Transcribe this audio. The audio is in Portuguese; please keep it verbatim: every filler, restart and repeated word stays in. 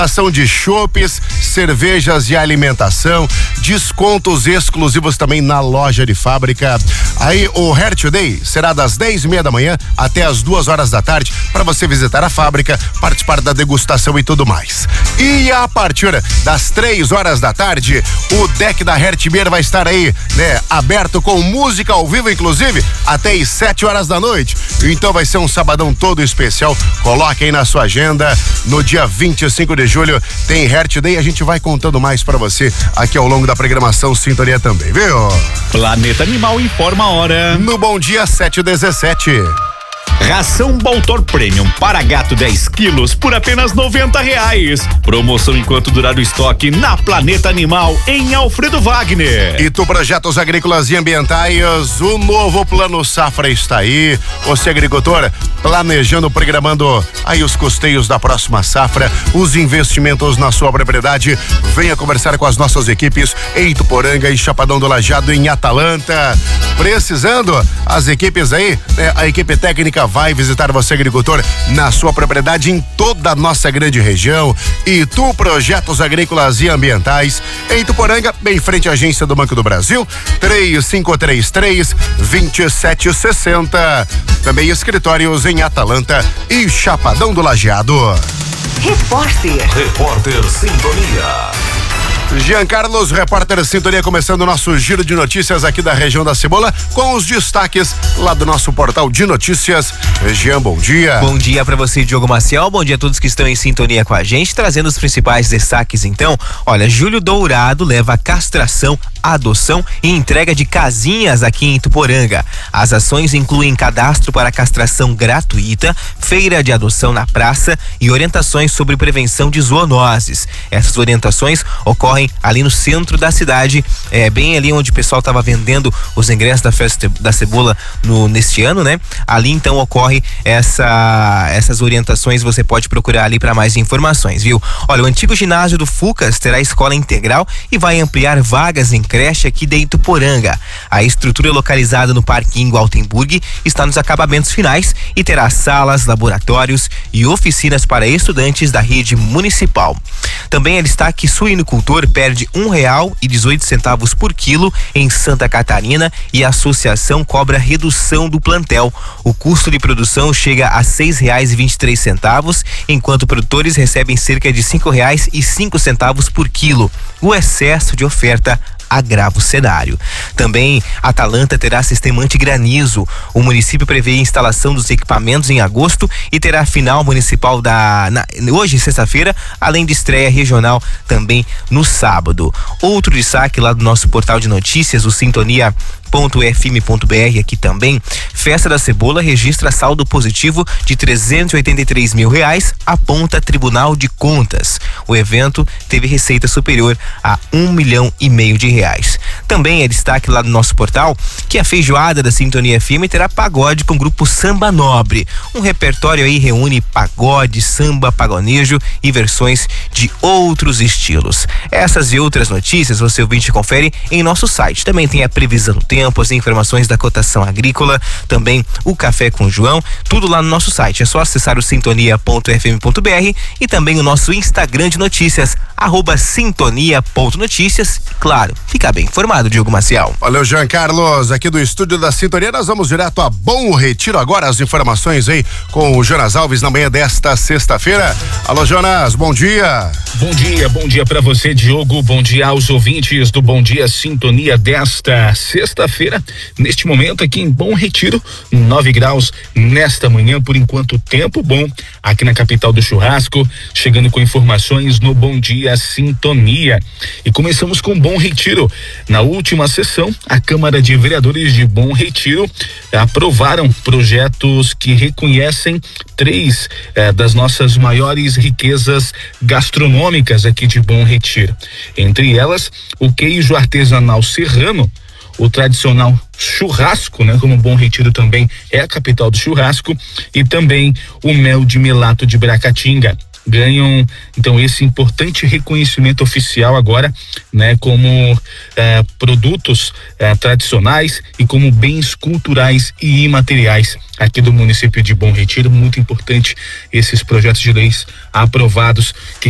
Ação de chopes, cervejas e alimentação, descontos exclusivos também na loja de fábrica. Aí o Hair Today será das dez e meia da manhã até as duas horas da tarde para você visitar a fábrica, participar da degustação e tudo mais. E a partir das três horas da tarde, o deck da Hertbeer vai estar aí, né, aberto com música ao vivo, inclusive, até às sete horas da noite. Então vai ser um sabadão todo especial. Coloque aí na sua agenda, no dia vinte e cinco de julho tem Hair Today, a gente vai contando mais pra você aqui ao longo da programação Sintonia também, viu? Planeta Animal informa a hora. No Bom Dia sete e dezessete. Ração Baltor Premium para gato dez quilos por apenas noventa reais. Promoção enquanto durar o estoque na Planeta Animal em Alfredo Wagner. E tu Projetos Agrícolas e Ambientais, o novo Plano Safra está aí. Você agricultor, planejando, programando aí os custeios da próxima safra, os investimentos na sua propriedade, venha conversar com as nossas equipes em Ituporanga e Chapadão do Lajeado em Atalanta. Precisando, as equipes aí, né, a equipe técnica vai visitar você, agricultor, na sua propriedade em toda a nossa grande região. E tu Projetos Agrícolas e Ambientais em Ituporanga, bem em frente à agência do Banco do Brasil, três cinco três três, dois sete seis zero. Também escritórios em Atalanta e Chapadão do Lajeado. Repórter. Repórter Sintonia. Jean Carlos, repórter Sintonia, começando o nosso giro de notícias aqui da região da Cebola, com os destaques lá do nosso portal de notícias. Jean, bom dia. Bom dia para você, Diogo Maciel, bom dia a todos que estão em sintonia com a gente, trazendo os principais destaques então. Olha, Júlio Dourado leva castração, adoção e entrega de casinhas aqui em Ituporanga. As ações incluem cadastro para castração gratuita, feira de adoção na praça e orientações sobre prevenção de zoonoses. Essas orientações ocorrem ali no centro da cidade, é, bem ali onde o pessoal estava vendendo os ingressos da festa da cebola no, neste ano, né? Ali então ocorre essa, essas orientações, você pode procurar ali para mais informações, viu? Olha, o antigo ginásio do Fucas terá escola integral e vai ampliar vagas em creche aqui de Ituporanga. A estrutura localizada no Parquinho Altenburg está nos acabamentos finais e terá salas, laboratórios e oficinas para estudantes da rede municipal. Também é destaque: suinocultor perde um real e dezoito centavos por quilo em Santa Catarina e a associação cobra redução do plantel. O custo de produção chega a seis reais e vinte e três centavos, enquanto produtores recebem cerca de cinco reais e cinco centavos por quilo. O excesso de oferta agrava o cenário. Também Atalanta terá sistema antigranizo. O município prevê a instalação dos equipamentos em agosto e terá final municipal da na, hoje, sexta-feira, além de estreia regional também no sábado. Outro destaque lá do nosso portal de notícias, o Sintonia ponto f m ponto b r, aqui também. Festa da Cebola registra saldo positivo de trezentos e oitenta e três mil reais, aponta Tribunal de Contas. O evento teve receita superior a um milhão e meio de reais. Também é destaque lá do nosso portal que a feijoada da Sintonia F M terá pagode com o grupo Samba Nobre. Um repertório aí reúne pagode, samba, pagonejo e versões de outros estilos. Essas e outras notícias você ouvinte confere em nosso site. Também tem a previsão do tempo, as informações da cotação agrícola, também o Café com o João, tudo lá no nosso site. É só acessar o sintonia ponto f m ponto b r e também o nosso Instagram de notícias, arroba sintonia ponto notícias. Claro, fica bem informado, Diogo Maciel. Valeu, Jean Carlos, aqui do estúdio da Sintonia. Nós vamos direto a Bom Retiro agora, as informações aí com o Jonas Alves na manhã desta sexta-feira. Alô, Jonas, bom dia. Bom dia, bom dia pra você, Diogo, bom dia aos ouvintes do Bom Dia Sintonia desta sexta-feira. Neste momento aqui em Bom Retiro, nove graus nesta manhã, por enquanto tempo bom aqui na capital do churrasco, chegando com informações no Bom Dia Sintonia. E começamos com Bom Retiro. Na última sessão, a Câmara de Vereadores de Bom Retiro aprovaram projetos que reconhecem três eh, das nossas maiores riquezas gastronômicas aqui de Bom Retiro. Entre elas, o queijo artesanal serrano, o tradicional churrasco, né? Como Bom Retiro também é a capital do churrasco, e também o mel de melato de Bracatinga. Ganham então esse importante reconhecimento oficial agora, né, como eh, produtos eh, tradicionais e como bens culturais e imateriais aqui do município de Bom Retiro. Muito importante esses projetos de leis aprovados que